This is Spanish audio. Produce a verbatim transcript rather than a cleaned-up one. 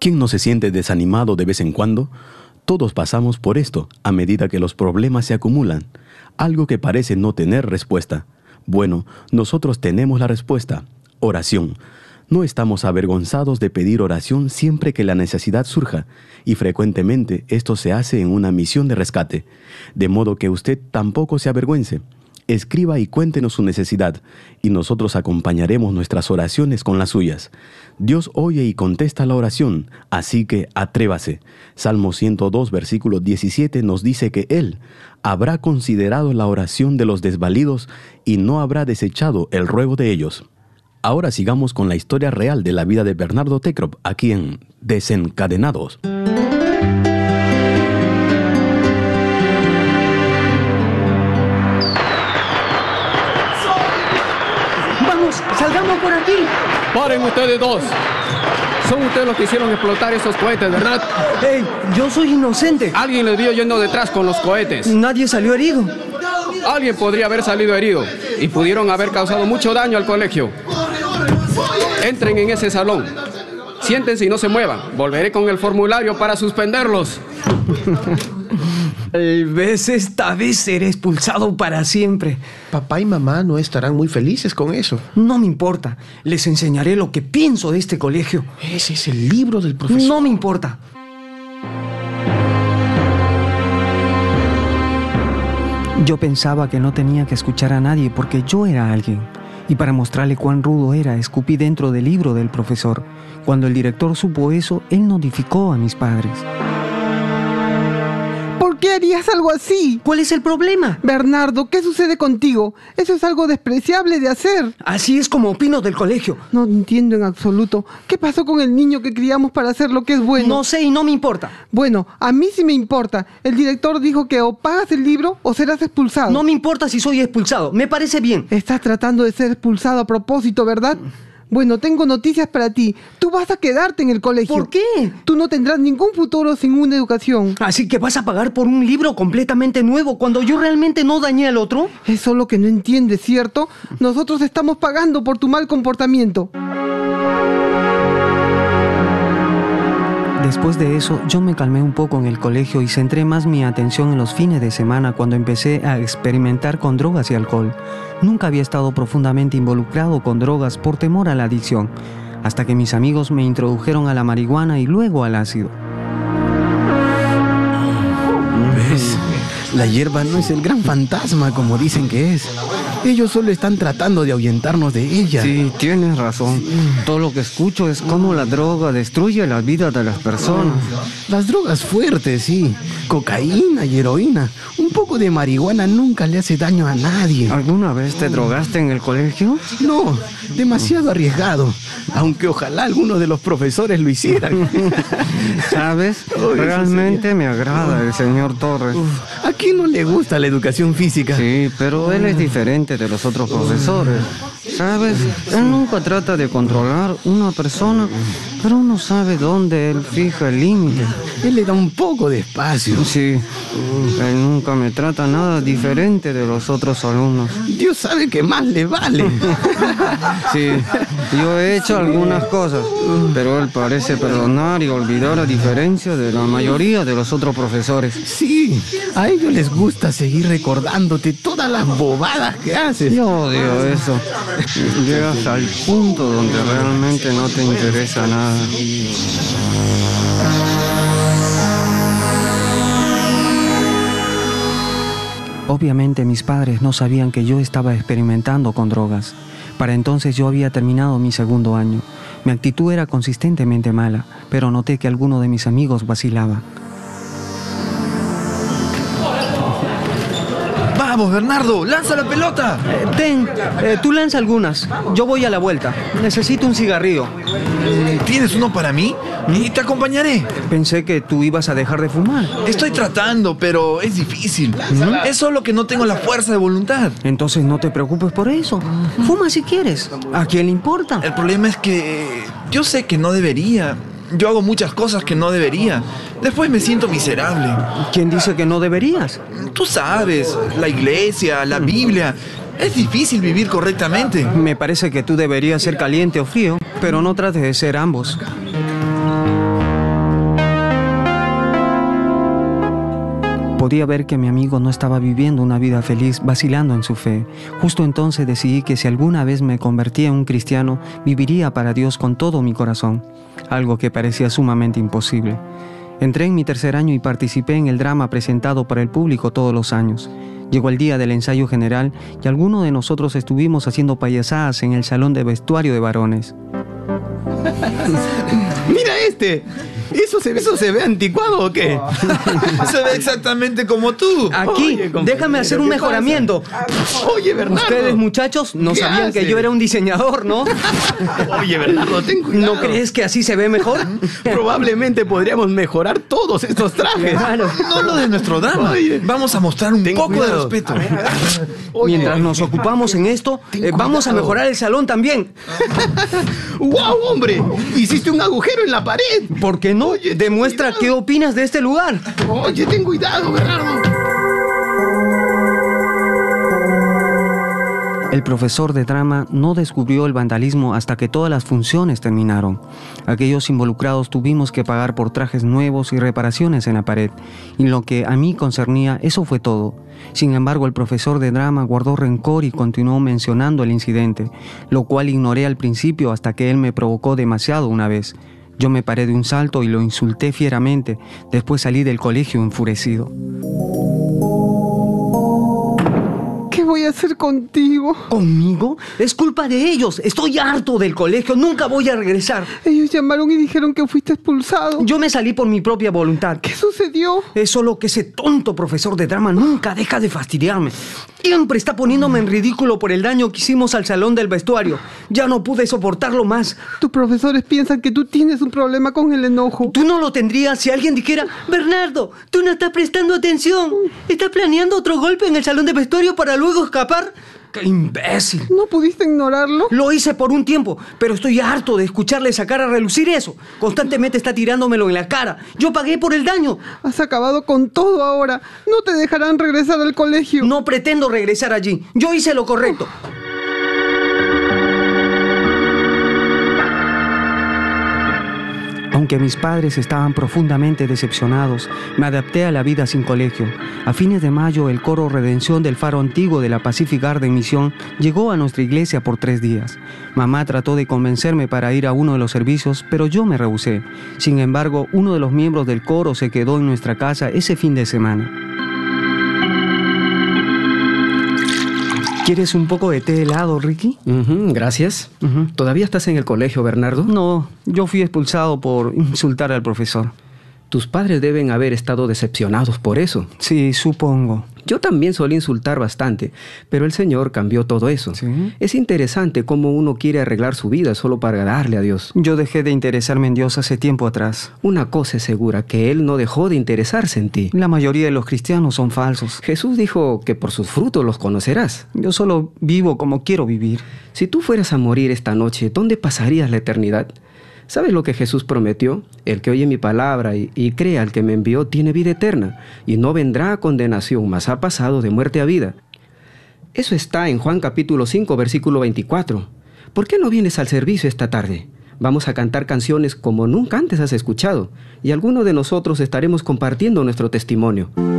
¿Quién no se siente desanimado de vez en cuando? Todos pasamos por esto a medida que los problemas se acumulan. Algo que parece no tener respuesta. Bueno, nosotros tenemos la respuesta. Oración. No estamos avergonzados de pedir oración siempre que la necesidad surja, y frecuentemente esto se hace en una misión de rescate, de modo que usted tampoco se avergüence. Escriba y cuéntenos su necesidad, y nosotros acompañaremos nuestras oraciones con las suyas. Dios oye y contesta la oración, así que atrévase. Salmo ciento dos, versículo diecisiete nos dice que Él habrá considerado la oración de los desvalidos y no habrá desechado el ruego de ellos. Ahora sigamos con la historia real de la vida de Bernardo Tekrop, aquí en Desencadenados. ¡Vamos, salgamos por aquí! ¡Paren ustedes dos! Son ustedes los que hicieron explotar esos cohetes, ¿verdad? ¡Ey! Yo soy inocente. Alguien les vio yendo detrás con los cohetes. Nadie salió herido. Alguien podría haber salido herido y pudieron haber causado mucho daño al colegio. Entren en ese salón. Siéntense y no se muevan. Volveré con el formulario para suspenderlos. Tal vez esta vez seré expulsado para siempre. Papá y mamá no estarán muy felices con eso. No me importa. Les enseñaré lo que pienso de este colegio. Ese es el libro del profesor. No me importa. Yo pensaba que no tenía que escuchar a nadie porque yo era alguien. Y para mostrarle cuán rudo era, escupí dentro del libro del profesor. Cuando el director supo eso, él notificó a mis padres. ¿Por qué harías algo así? ¿Cuál es el problema? Bernardo, ¿qué sucede contigo? Eso es algo despreciable de hacer. Así es como opino del colegio. No entiendo en absoluto. ¿Qué pasó con el niño que criamos para hacer lo que es bueno? No sé y no me importa. Bueno, a mí sí me importa. El director dijo que o pagas el libro o serás expulsado. No me importa si soy expulsado. Me parece bien. Estás tratando de ser expulsado a propósito, ¿verdad? Bueno, tengo noticias para ti. Tú vas a quedarte en el colegio. ¿Por qué? Tú no tendrás ningún futuro sin una educación. Así que vas a pagar por un libro completamente nuevo cuando yo realmente no dañé al otro. Eso es lo que no entiendes, ¿cierto? Nosotros estamos pagando por tu mal comportamiento. Después de eso, yo me calmé un poco en el colegio y centré más mi atención en los fines de semana cuando empecé a experimentar con drogas y alcohol. Nunca había estado profundamente involucrado con drogas por temor a la adicción, hasta que mis amigos me introdujeron a la marihuana y luego al ácido. ¿Ves? La hierba no es el gran fantasma como dicen que es. Ellos solo están tratando de ahuyentarnos de ella. Sí, tienes razón. Todo lo que escucho es cómo la droga destruye la vida de las personas. Las drogas fuertes, sí. Cocaína y heroína. Un poco de marihuana nunca le hace daño a nadie. ¿Alguna vez te drogaste en el colegio? No, demasiado arriesgado. Aunque ojalá alguno de los profesores lo hicieran. ¿Sabes? Realmente me agrada el señor Torres. Uf, ¿a quién no le gusta la educación física? Sí, pero él es diferente de los otros profesores. ¿Sabes? Él nunca trata de controlar una persona, pero uno sabe dónde él fija el límite. Él le da un poco de espacio. Sí, él nunca me trata nada diferente de los otros alumnos. Dios sabe que más le vale. Sí, yo he hecho algunas cosas, pero él parece perdonar y olvidar a diferencia de la mayoría de los otros profesores. Sí, a ellos les gusta seguir recordándote todas las bobadas que haces. Yo odio eso. Llegas al punto donde realmente no te interesa nada. Obviamente mis padres no sabían que yo estaba experimentando con drogas. Para entonces yo había terminado mi segundo año. Mi actitud era consistentemente mala, pero noté que alguno de mis amigos vacilaba. ¡Vamos, Bernardo! ¡Lanza la pelota! Eh, ten, eh, tú lanza algunas. Yo voy a la vuelta. Necesito un cigarrillo. ¿Tienes uno para mí? Y te acompañaré. Pensé que tú ibas a dejar de fumar. Estoy tratando, pero es difícil. ¿Mm? Es solo que no tengo la fuerza de voluntad. Entonces no te preocupes por eso. Fuma si quieres. ¿A quién le importa? El problema es que yo sé que no debería. Yo hago muchas cosas que no debería. Después me siento miserable. ¿Quién dice que no deberías? Tú sabes, la iglesia, la Biblia. Es difícil vivir correctamente. Me parece que tú deberías ser caliente o frío, pero no trates de ser ambos. Podía ver que mi amigo no estaba viviendo una vida feliz, vacilando en su fe. Justo entonces decidí que si alguna vez me convertía en un cristiano, viviría para Dios con todo mi corazón, algo que parecía sumamente imposible. Entré en mi tercer año y participé en el drama presentado para el público todos los años. Llegó el día del ensayo general y algunos de nosotros estuvimos haciendo payasadas en el salón de vestuario de varones. ¡Mira este! ¿Eso se, ¿Eso se ve anticuado o qué? Se ve exactamente como tú. Aquí, Oye, déjame hacer un ¿qué mejoramiento. pasa? Oye, Bernardo. Ustedes, muchachos, no ¿Qué sabían que haces? yo era un diseñador, ¿no? Oye, Bernardo, ten cuidado. ¿No crees que así se ve mejor? Probablemente podríamos mejorar todos estos trajes. Claro. No lo de nuestro drama. Oye. Vamos a mostrar un Ten poco de cuidado. respeto. Oye. Mientras nos ocupamos en esto, Ten eh, vamos a cuidado. mejorar el salón también. ¡Wow, hombre! Hiciste un agujero en la pared. ¿Por qué no? Oye, ten Demuestra cuidado. qué opinas de este lugar. Oye, ten cuidado, Bernardo. El profesor de drama no descubrió el vandalismo hasta que todas las funciones terminaron. Aquellos involucrados tuvimos que pagar por trajes nuevos y reparaciones en la pared. Y en lo que a mí concernía, eso fue todo. Sin embargo, el profesor de drama guardó rencor y continuó mencionando el incidente, lo cual ignoré al principio hasta que él me provocó demasiado una vez. Yo me paré de un salto y lo insulté fieramente. Después salí del colegio enfurecido. ¿Qué voy a hacer contigo? ¿Conmigo? Es culpa de ellos. Estoy harto del colegio. Nunca voy a regresar. Ellos llamaron y dijeron que fuiste expulsado. Yo me salí por mi propia voluntad. ¿Qué sucedió? Es solo que ese tonto profesor de drama nunca deja de fastidiarme. Siempre está poniéndome en ridículo por el daño que hicimos al salón del vestuario. Ya no pude soportarlo más. Tus profesores piensan que tú tienes un problema con el enojo. Tú no lo tendrías si alguien dijera: Bernardo, tú no estás prestando atención. ¿Estás planeando otro golpe en el salón de vestuario para luego escapar? ¡Qué imbécil! ¿No pudiste ignorarlo? Lo hice por un tiempo, pero estoy harto de escucharle sacar a relucir eso. Constantemente está tirándomelo en la cara. Yo pagué por el daño. Has acabado con todo ahora. No te dejarán regresar al colegio. No pretendo regresar allí. Yo hice lo correcto. Aunque mis padres estaban profundamente decepcionados, me adapté a la vida sin colegio. A fines de mayo, el coro Redención del Faro Antiguo de la Pacific Garden Misión llegó a nuestra iglesia por tres días. Mamá trató de convencerme para ir a uno de los servicios, pero yo me rehusé. Sin embargo, uno de los miembros del coro se quedó en nuestra casa ese fin de semana. ¿Quieres un poco de té helado, Ricky? Ujú, gracias. Ujú. ¿Todavía estás en el colegio, Bernardo? No, yo fui expulsado por insultar al profesor. Tus padres deben haber estado decepcionados por eso. Sí, supongo. Yo también solía insultar bastante, pero el Señor cambió todo eso. ¿Sí? Es interesante cómo uno quiere arreglar su vida solo para agradarle a Dios. Yo dejé de interesarme en Dios hace tiempo atrás. Una cosa es segura, que Él no dejó de interesarse en ti. La mayoría de los cristianos son falsos. Jesús dijo que por sus frutos los conocerás. Yo solo vivo como quiero vivir. Si tú fueras a morir esta noche, ¿dónde pasarías la eternidad? ¿Sabes lo que Jesús prometió? El que oye mi palabra y, y crea al que me envió tiene vida eterna, y no vendrá a condenación, mas ha pasado de muerte a vida. Eso está en Juan capítulo cinco, versículo veinticuatro. ¿Por qué no vienes al servicio esta tarde? Vamos a cantar canciones como nunca antes has escuchado, y algunos de nosotros estaremos compartiendo nuestro testimonio.